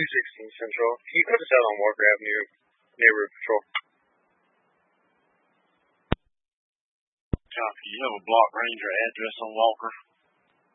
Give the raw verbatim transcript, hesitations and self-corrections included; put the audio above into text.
two sixteen Central. Can you put us out on Walker Avenue, neighborhood patrol? Copy. You have a block ranger address on Walker?